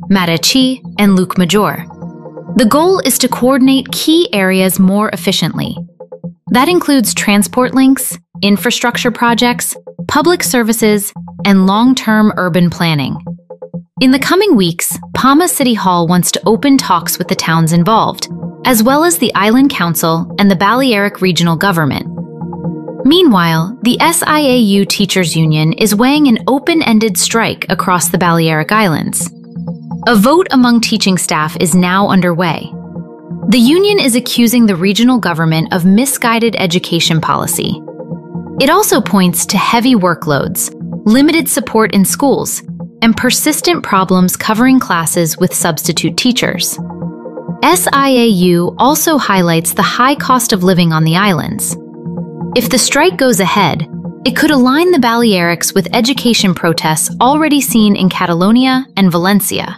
Marechí, and Llucmajor. The goal is to coordinate key areas more efficiently. That includes transport links, infrastructure projects, public services, and long-term urban planning. In the coming weeks, Palma City Hall wants to open talks with the towns involved, as well as the Island Council and the Balearic Regional Government. Meanwhile, the SIAU Teachers Union is weighing an open-ended strike across the Balearic Islands. A vote among teaching staff is now underway. The union is accusing the regional government of misguided education policy. It also points to heavy workloads, limited support in schools, and persistent problems covering classes with substitute teachers. SIAU also highlights the high cost of living on the islands. If the strike goes ahead, it could align the Balearics with education protests already seen in Catalonia and Valencia.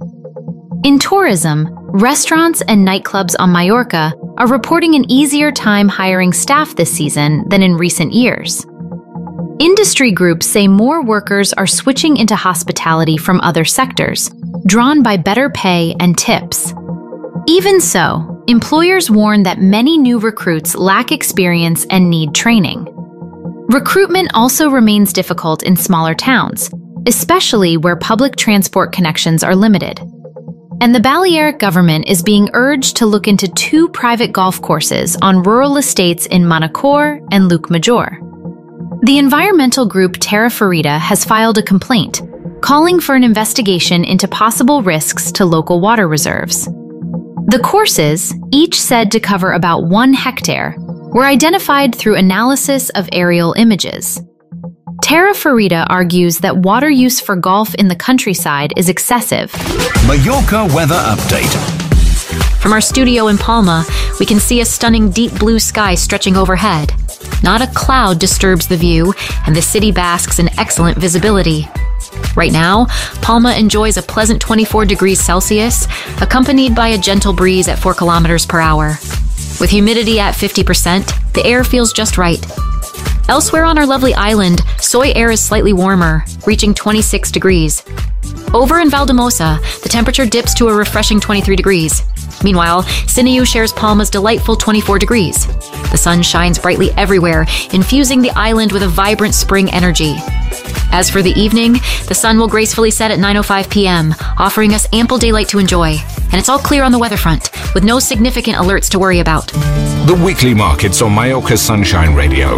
In tourism, restaurants and nightclubs on Mallorca are reporting an easier time hiring staff this season than in recent years. Industry groups say more workers are switching into hospitality from other sectors, drawn by better pay and tips. Even so, employers warn that many new recruits lack experience and need training. Recruitment also remains difficult in smaller towns, especially where public transport connections are limited. And the Balearic government is being urged to look into 2 private golf courses on rural estates in Manacor and Llucmajor. The environmental group Terra Ferida has filed a complaint, calling for an investigation into possible risks to local water reserves. The courses, each said to cover about 1 hectare, were identified through analysis of aerial images. Terra Ferida argues that water use for golf in the countryside is excessive. Mallorca weather update. From our studio in Palma, we can see a stunning deep blue sky stretching overhead. Not a cloud disturbs the view, and the city basks in excellent visibility. Right now, Palma enjoys a pleasant 24 degrees Celsius, accompanied by a gentle breeze at 4 kilometers per hour. With humidity at 50%, the air feels just right. Elsewhere on our lovely island, soy air is slightly warmer, reaching 26 degrees. Over in Valdemosa, the temperature dips to a refreshing 23 degrees. Meanwhile, Sineu shares Palma's delightful 24 degrees. The sun shines brightly everywhere, infusing the island with a vibrant spring energy. As for the evening, the sun will gracefully set at 9:05 p.m., offering us ample daylight to enjoy. And it's all clear on the weather front, with no significant alerts to worry about. The weekly markets on Mallorca Sunshine Radio.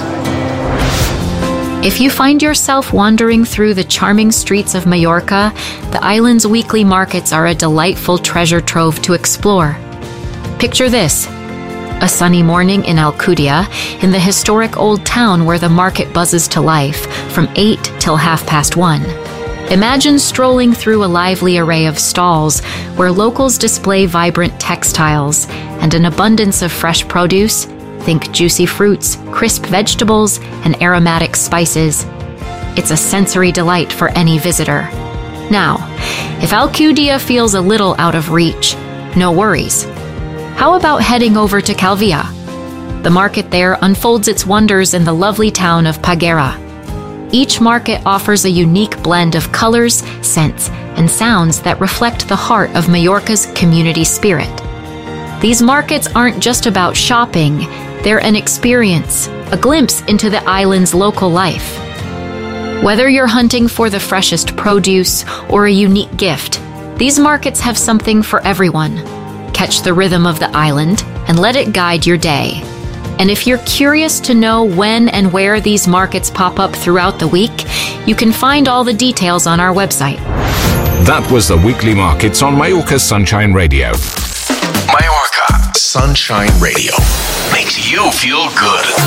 If you find yourself wandering through the charming streets of Mallorca, the island's weekly markets are a delightful treasure trove to explore. Picture this: a sunny morning in Alcudia, in the historic old town where the market buzzes to life from 8 till 1:30. Imagine strolling through a lively array of stalls where locals display vibrant textiles and an abundance of fresh produce. Think juicy fruits, crisp vegetables, and aromatic spices. It's a sensory delight for any visitor. Now, if Alcudia feels a little out of reach, no worries. How about heading over to Calvia? The market there unfolds its wonders in the lovely town of Peguera. Each market offers a unique blend of colors, scents, and sounds that reflect the heart of Mallorca's community spirit. These markets aren't just about shopping, they're an experience, a glimpse into the island's local life. Whether you're hunting for the freshest produce or a unique gift, these markets have something for everyone. Catch the rhythm of the island and let it guide your day. And if you're curious to know when and where these markets pop up throughout the week, you can find all the details on our website. That was the weekly markets on Mallorca Sunshine Radio. Mallorca Sunshine Radio makes you feel good.